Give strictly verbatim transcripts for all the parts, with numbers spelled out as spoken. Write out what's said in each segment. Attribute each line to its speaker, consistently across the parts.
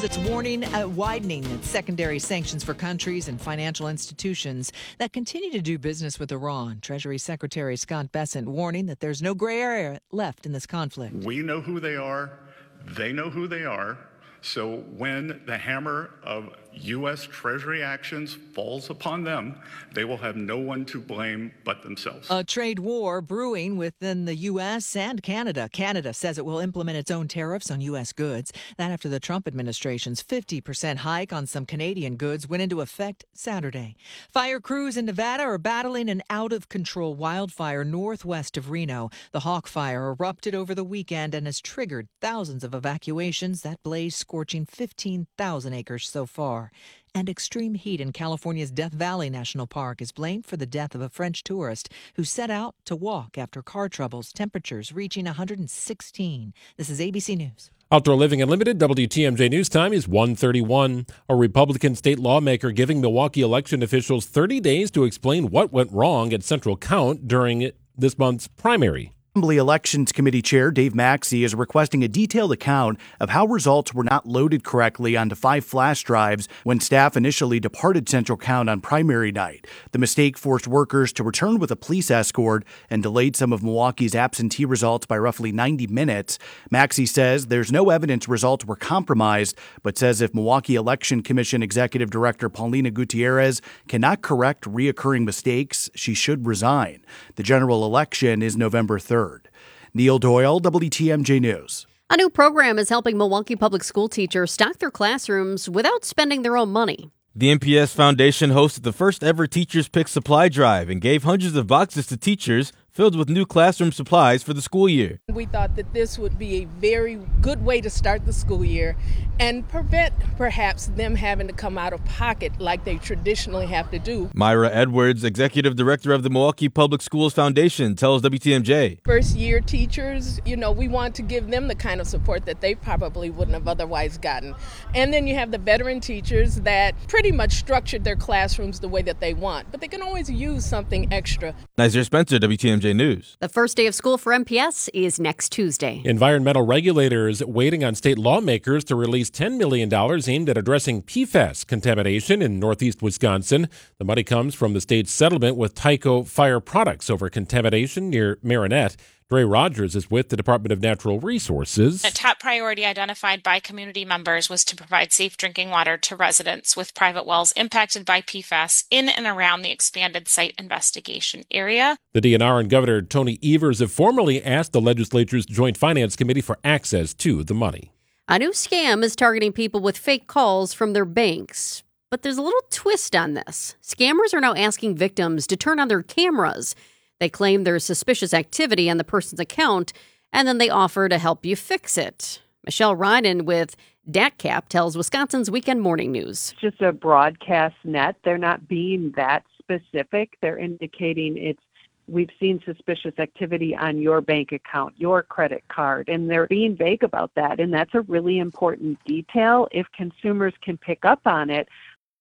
Speaker 1: says it's warning uh, widening its secondary sanctions for countries and financial institutions that continue to do business with Iran. Treasury Secretary Scott Bessent warning that there's no gray area left in this conflict.
Speaker 2: We know who they are. They know who they are. So when the hammer of U S. Treasury actions falls upon them, they will have no one to blame but themselves.
Speaker 1: A trade war brewing within the U S and Canada. Canada says it will implement its own tariffs on U S goods. That after the Trump administration's fifty percent hike on some Canadian goods went into effect Saturday. Fire crews in Nevada are battling an out-of-control wildfire northwest of Reno. The Hawk Fire erupted over the weekend and has triggered thousands of evacuations. That blaze scorching fifteen thousand acres so far. And extreme heat in California's Death Valley National Park is blamed for the death of a French tourist who set out to walk after car troubles, temperatures reaching one hundred sixteen. This is A B C News.
Speaker 3: Outdoor Living Unlimited, W T M J News Time is one thirty-one. A Republican state lawmaker giving Milwaukee election officials thirty days to explain what went wrong at Central Count during this month's primary.
Speaker 4: Assembly Elections Committee Chair Dave Maxey is requesting a detailed account of how results were not loaded correctly onto five flash drives when staff initially departed Central Count on primary night. The mistake forced workers to return with a police escort and delayed some of Milwaukee's absentee results by roughly ninety minutes. Maxey says there's no evidence results were compromised, but says if Milwaukee Election Commission Executive Director Paulina Gutierrez cannot correct reoccurring mistakes, she should resign. The general election is November third. Neil Doyle, W T M J News.
Speaker 5: A new program is helping Milwaukee public school teachers stock their classrooms without spending their own money.
Speaker 6: The M P S Foundation hosted the first ever Teachers Pick Supply Drive and gave hundreds of boxes to teachers filled with new classroom supplies for the school year.
Speaker 7: We thought that this would be a very good way to start the school year and prevent perhaps them having to come out of pocket like they traditionally have to do.
Speaker 6: Myra Edwards, executive director of the Milwaukee Public Schools Foundation, tells W T M J.
Speaker 7: First year teachers, you know, we want to give them the kind of support that they probably wouldn't have otherwise gotten. And then you have the veteran teachers that pretty much structured their classrooms the way that they want, but they can always use something extra.
Speaker 6: Nazir Spencer, W T M J News.
Speaker 5: The first day of school for M P S is next Tuesday.
Speaker 3: Environmental regulators waiting on state lawmakers to release ten million dollars aimed at addressing P FAS contamination in northeast Wisconsin. The money comes from the state's settlement with Tyco Fire Products over contamination near Marinette. Dre Rogers is with the Department of Natural Resources.
Speaker 8: A top priority identified by community members was to provide safe drinking water to residents with private wells impacted by P FAS in and around the expanded site investigation area.
Speaker 3: The D N R and Governor Tony Evers have formally asked the legislature's Joint Finance Committee for access to the money.
Speaker 5: A new scam is targeting people with fake calls from their banks. But there's a little twist on this. Scammers are now asking victims to turn on their cameras. They claim there's suspicious activity on the person's account, and then they offer to help you fix it. Michelle Ryden with DATCAP tells Wisconsin's Weekend Morning News.
Speaker 9: It's just a broadcast net. They're not being that specific. They're indicating it's we've seen suspicious activity on your bank account, your credit card, and they're being vague about that. And that's a really important detail. If consumers can pick up on it,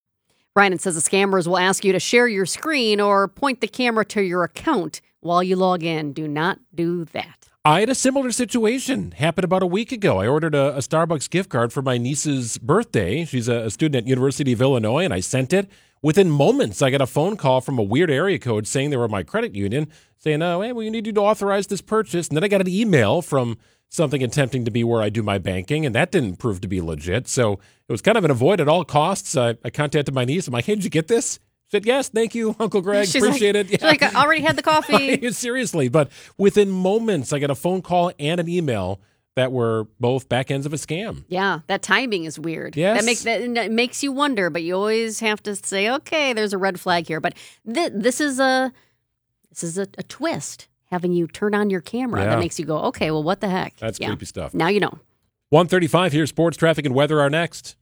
Speaker 5: Ryan says the scammers will ask you to share your screen or point the camera to your account while you log in. Do not do that.
Speaker 3: I had a similar situation. Happened about a week ago. I ordered a, a Starbucks gift card for my niece's birthday. She's a, a student at University of Illinois, and I sent it. Within moments, I got a phone call from a weird area code saying they were my credit union, saying, oh, hey, we need you to authorize this purchase. And then I got an email from something attempting to be where I do my banking, and that didn't prove to be legit. So it was kind of an avoid at all costs. I, I contacted my niece. I'm like, hey, did you get this? She said, yes, thank you, Uncle Greg.
Speaker 5: She's
Speaker 3: Appreciate
Speaker 5: like,
Speaker 3: it. Yeah.
Speaker 5: She's like, I already had the coffee.
Speaker 3: Seriously. But within moments, I got a phone call and an email that were both back ends of a scam.
Speaker 5: Yeah, that timing is weird.
Speaker 3: Yes.
Speaker 5: That makes that, that makes you wonder, but you always have to say, okay, there's a red flag here. But th- this is a this is a, a twist. Having you turn on your camera.
Speaker 3: Yeah.
Speaker 5: That makes you go, okay, well, what the heck?
Speaker 3: That's
Speaker 5: yeah.
Speaker 3: creepy stuff.
Speaker 5: Now you know.
Speaker 3: one thirty-five, here's sports, traffic, and weather are next.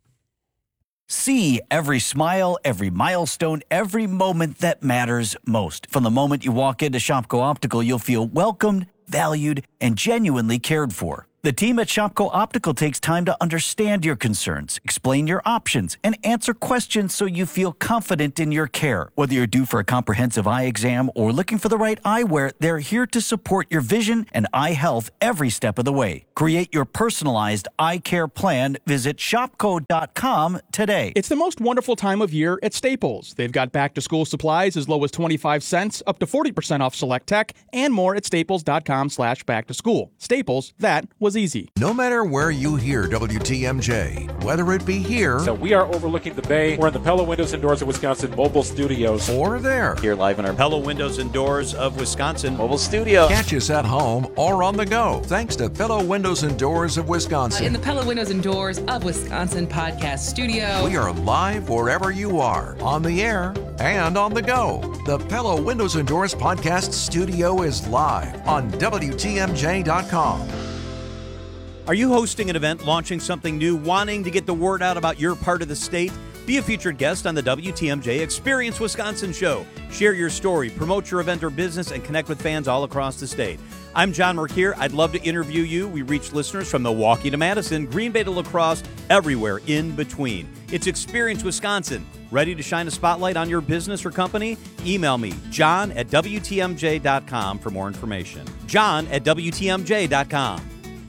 Speaker 10: See every smile, every milestone, every moment that matters most. From the moment you walk into Shopko Optical, you'll feel welcomed, valued, and genuinely cared for. The team at Shopko Optical takes time to understand your concerns, explain your options, and answer questions so you feel confident in your care. Whether you're due for a comprehensive eye exam or looking for the right eyewear, they're here to support your vision and eye health every step of the way. Create your personalized eye care plan. Visit shopco dot com today.
Speaker 11: It's the most wonderful time of year at Staples. They've got back-to-school supplies as low as twenty-five cents, up to forty percent off select tech, and more at staples dot com slash back to school. Staples, that was easy.
Speaker 12: No matter where you hear W T M J, whether it be here.
Speaker 3: So we are overlooking the bay. We're in the Pella Windows and Doors of Wisconsin mobile studios.
Speaker 12: Or there.
Speaker 13: Here live in our Pella Windows and Doors of Wisconsin mobile studio.
Speaker 12: Catch us at home or on the go. Thanks to Pella Windows and Doors of Wisconsin.
Speaker 14: In the Pella Windows and Doors of Wisconsin podcast studio.
Speaker 12: We are live wherever you are, on the air and on the go. The Pella Windows and Doors podcast studio is live on W T M J dot com.
Speaker 13: Are you hosting an event, launching something new, wanting to get the word out about your part of the state? Be a featured guest on the W T M J Experience Wisconsin show. Share your story, promote your event or business, and connect with fans all across the state. I'm John Merkier. I'd love to interview you. We reach listeners from Milwaukee to Madison, Green Bay to La Crosse, everywhere in between. It's Experience Wisconsin. Ready to shine a spotlight on your business or company? Email me, john at W T M J dot com for more information. John at W T M J dot com.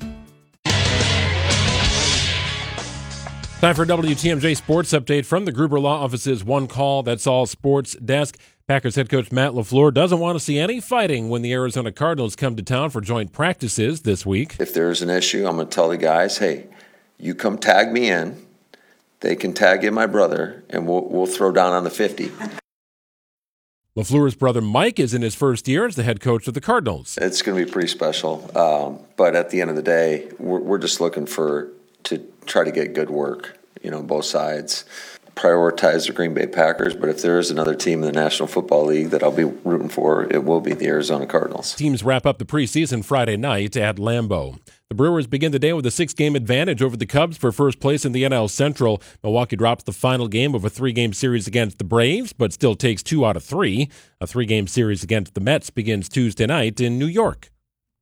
Speaker 3: Time for a W T M J Sports Update from the Gruber Law Office's One Call, That's All Sports Desk. Packers head coach Matt LaFleur doesn't want to see any fighting when the Arizona Cardinals come to town for joint practices this week.
Speaker 15: If there's an issue, I'm going to tell the guys, hey, you come tag me in. They can tag in my brother, and we'll, we'll throw down on the fifty.
Speaker 3: LaFleur's brother Mike is in his first year as the head coach of the Cardinals.
Speaker 15: It's going to be pretty special. Um, but at the end of the day, we're, we're just looking for to try to get good work, you know, both sides. Prioritize the Green Bay Packers, but if there is another team in the National Football League that I'll be rooting for, it will be the Arizona Cardinals.
Speaker 3: Teams wrap up the preseason Friday night at Lambeau. The Brewers begin the day with a six-game advantage over the Cubs for first place in the N L Central. Milwaukee drops the final game of a three-game series against the Braves, but still takes two out of three. A three-game series against the Mets begins Tuesday night in New York.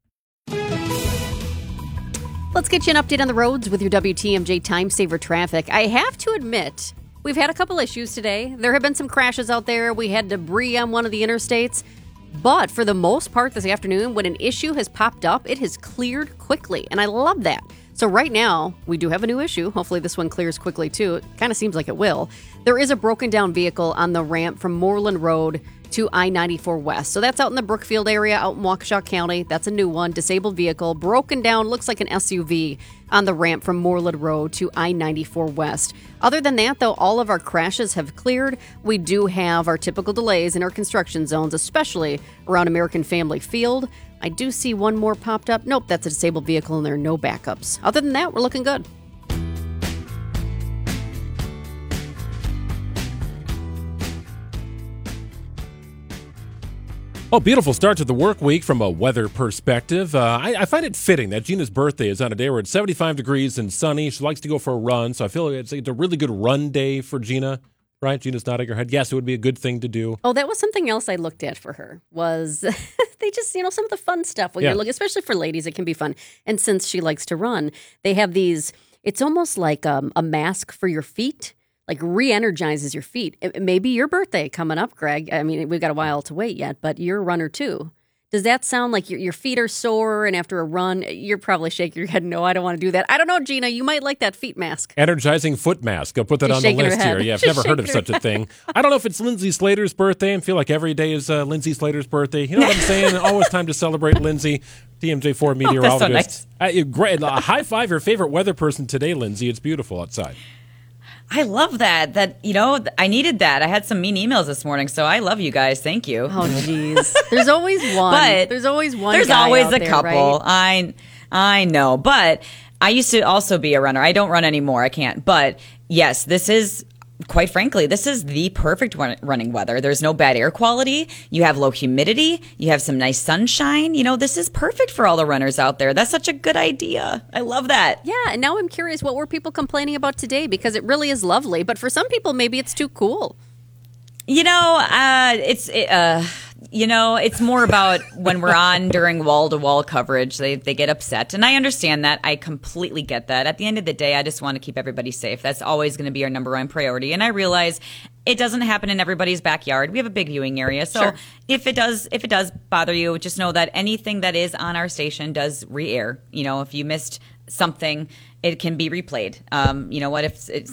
Speaker 5: Let's get you an update on the roads with your W T M J Time Saver Traffic. I have to admit, we've had a couple issues today. There have been some crashes out there. We had debris on one of the interstates. But for the most part this afternoon, when an issue has popped up, it has cleared quickly. And I love that. So right now, we do have a new issue. Hopefully this one clears quickly too. It kind of seems like it will. There is a broken down vehicle on the ramp from Moreland Road to I ninety-four West. So that's out in the Brookfield area, out in Waukesha County. That's a new one. Disabled vehicle, broken down, looks like an S U V on the ramp from Moreland Road to I ninety-four West. Other than that, though, all of our crashes have cleared. We do have our typical delays in our construction zones, especially around American Family Field. I do see one more popped up. Nope, that's a disabled vehicle and there are no backups. Other than that, we're looking good.
Speaker 3: Oh, beautiful start to the work week from a weather perspective. Uh, I, I find it fitting that Gina's birthday is on a day where it's seventy-five degrees and sunny. She likes to go for a run, so I feel like it's, it's a really good run day for Gina. Right? Gina's nodding her head. Yes, it would be a good thing to do.
Speaker 5: Oh, that was something else I looked at for her, was they just, you know, some of the fun stuff when
Speaker 3: Yeah.
Speaker 5: you're looking, especially for ladies, it can be fun. And since she likes to run, they have these, it's almost like um, a mask for your feet. Like re-energizes your feet. It, maybe your birthday coming up, Greg. I mean, we've got a while to wait yet, but you're a runner too. Does that sound like your, your feet are sore and after a run, you're probably shaking your head, no, I don't want to do that. I don't know, Gina, you might like that feet mask.
Speaker 3: Energizing foot mask. I'll put that
Speaker 5: She's
Speaker 3: on the
Speaker 5: shaking her
Speaker 3: list
Speaker 5: head.
Speaker 3: here. Yeah, I've
Speaker 5: She's
Speaker 3: never heard of
Speaker 5: shaking
Speaker 3: such
Speaker 5: her
Speaker 3: a thing. I don't know if it's Lindsay Slater's birthday. I feel like every day is uh, Lindsay Slater's birthday. You know what I'm saying? Always time to celebrate Lindsay. T M J four meteorologist.
Speaker 16: Oh, that's so
Speaker 3: nice. uh, great. Uh, high five your favorite weather person today, Lindsay. It's beautiful outside.
Speaker 16: I love that. That, you know, I needed that. I had some mean emails this morning, so I love you guys. Thank you.
Speaker 5: Oh, jeez. There's always one.
Speaker 16: But
Speaker 5: there's always one.
Speaker 16: There's
Speaker 5: guy
Speaker 16: always
Speaker 5: out
Speaker 16: a
Speaker 5: there,
Speaker 16: couple.
Speaker 5: right?
Speaker 16: I I know, but I used to also be a runner. I don't run anymore. I can't. But yes, this is, quite frankly, this is the perfect run- running weather. There's no bad air quality. You have low humidity. You have some nice sunshine. You know, this is perfect for all the runners out there. That's such a good idea. I love that.
Speaker 5: Yeah, and now I'm curious, what were people complaining about today? Because it really is lovely, but for some people, maybe it's too cool.
Speaker 16: You know, uh, it's it, uh, You know, it's more about when we're on during wall-to-wall coverage, they they get upset. And I understand that. I completely get that. At the end of the day, I just want to keep everybody safe. That's always going to be our number one priority. And I realize it doesn't happen in everybody's backyard. We have a big viewing area. So
Speaker 5: Sure.
Speaker 16: if it does if it does bother you, just know that anything that is on our station does re-air. You know, if you missed something, it can be replayed. Um, you know what? If, if